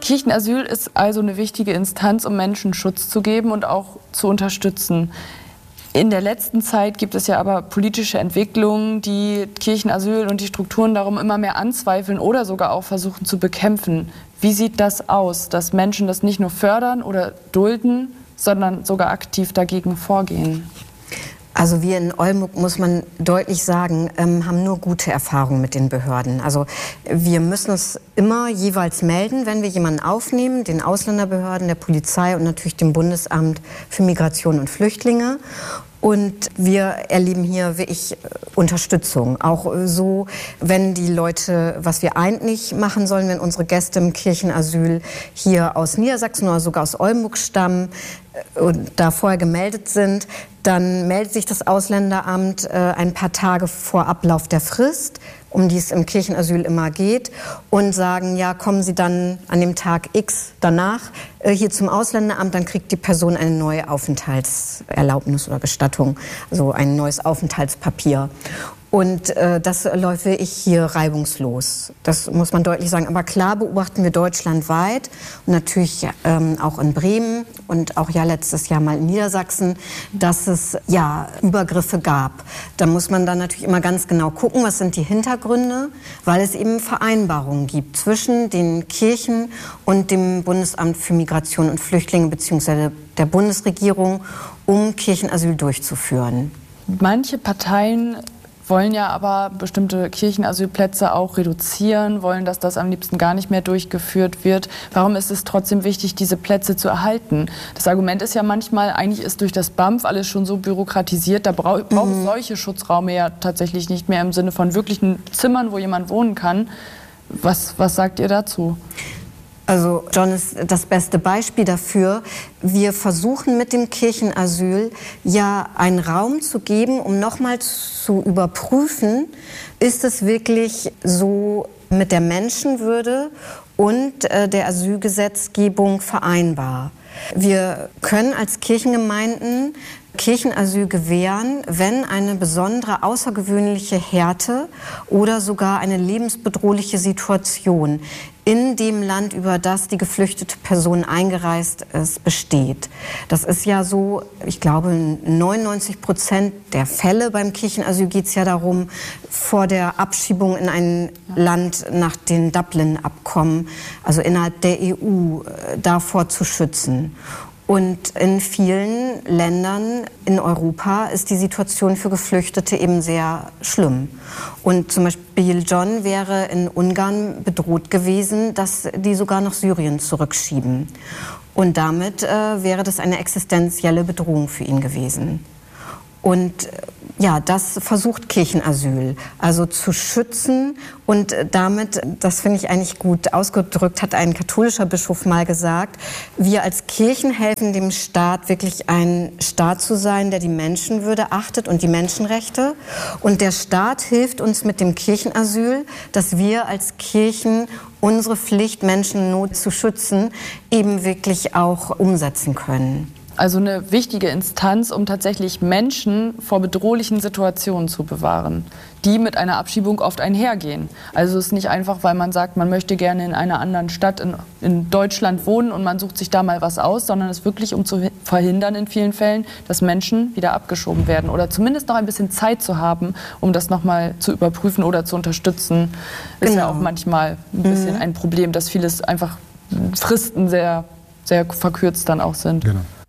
Kirchenasyl ist also eine wichtige Instanz, um Menschen Schutz zu geben und auch zu unterstützen. In der letzten Zeit gibt es ja aber politische Entwicklungen, die Kirchenasyl und die Strukturen darum immer mehr anzweifeln oder sogar auch versuchen zu bekämpfen. Wie sieht das aus, dass Menschen das nicht nur fördern oder dulden, sondern sogar aktiv dagegen vorgehen? Also wir in Oldenburg, muss man deutlich sagen, haben nur gute Erfahrungen mit den Behörden. Also wir müssen es immer jeweils melden, wenn wir jemanden aufnehmen, den Ausländerbehörden, der Polizei und natürlich dem Bundesamt für Migration und Flüchtlinge. Und wir erleben hier wirklich Unterstützung. Auch so, wenn die Leute, was wir eigentlich machen sollen, wenn unsere Gäste im Kirchenasyl hier aus Niedersachsen oder sogar aus Oldenburg stammen und da vorher gemeldet sind, dann meldet sich das Ausländeramt ein paar Tage vor Ablauf der Frist, um die es im Kirchenasyl immer geht, und sagen, ja, kommen Sie dann an dem Tag X danach hier zum Ausländeramt, dann kriegt die Person eine neue Aufenthaltserlaubnis oder Gestattung, also ein neues Aufenthaltspapier. Und das läuft wirklich hier reibungslos. Das muss man deutlich sagen. Aber klar beobachten wir deutschlandweit und natürlich auch in Bremen und auch ja letztes Jahr mal in Niedersachsen, dass es ja Übergriffe gab. Da muss man dann natürlich immer ganz genau gucken, was sind die Hintergründe, weil es eben Vereinbarungen gibt zwischen den Kirchen und dem Bundesamt für Migration und Flüchtlinge bzw. der Bundesregierung, um Kirchenasyl durchzuführen. Manche Parteien wollen ja aber bestimmte Kirchenasylplätze auch reduzieren, wollen, dass das am liebsten gar nicht mehr durchgeführt wird. Warum ist es trotzdem wichtig, diese Plätze zu erhalten? Das Argument ist ja manchmal, eigentlich ist durch das BAMF alles schon so bürokratisiert, da braucht es solche Schutzräume ja tatsächlich nicht mehr im Sinne von wirklichen Zimmern, wo jemand wohnen kann. Was sagt ihr dazu? Also John ist das beste Beispiel dafür. Wir versuchen mit dem Kirchenasyl ja einen Raum zu geben, um nochmal zu überprüfen, ist es wirklich so mit der Menschenwürde und der Asylgesetzgebung vereinbar. Wir können als Kirchengemeinden Kirchenasyl gewähren, wenn eine besondere außergewöhnliche Härte oder sogar eine lebensbedrohliche Situation in dem Land, über das die geflüchtete Person eingereist ist, besteht. Das ist ja so, ich glaube, in 99% der Fälle beim Kirchenasyl geht es ja darum, vor der Abschiebung in ein Land nach den Dublin-Abkommen, also innerhalb der EU, davor zu schützen. Und in vielen Ländern in Europa ist die Situation für Geflüchtete eben sehr schlimm. Und zum Beispiel John wäre in Ungarn bedroht gewesen, dass die sogar nach Syrien zurückschieben. Und damit wäre das eine existenzielle Bedrohung für ihn gewesen. Und ja, das versucht Kirchenasyl, also zu schützen und damit, das finde ich eigentlich gut ausgedrückt, hat ein katholischer Bischof mal gesagt, wir als Kirchen helfen dem Staat wirklich ein Staat zu sein, der die Menschenwürde achtet und die Menschenrechte. Und der Staat hilft uns mit dem Kirchenasyl, dass wir als Kirchen unsere Pflicht, Menschen in Not zu schützen, eben wirklich auch umsetzen können. Also eine wichtige Instanz, um tatsächlich Menschen vor bedrohlichen Situationen zu bewahren, die mit einer Abschiebung oft einhergehen. Also es ist nicht einfach, weil man sagt, man möchte gerne in einer anderen Stadt in Deutschland wohnen und man sucht sich da mal was aus, sondern es wirklich, um zu verhindern in vielen Fällen, dass Menschen wieder abgeschoben werden oder zumindest noch ein bisschen Zeit zu haben, um das nochmal zu überprüfen oder zu unterstützen. Ist ja auch manchmal ein bisschen ein Problem, dass vieles einfach Fristen sehr verkürzt dann auch sind. Genau.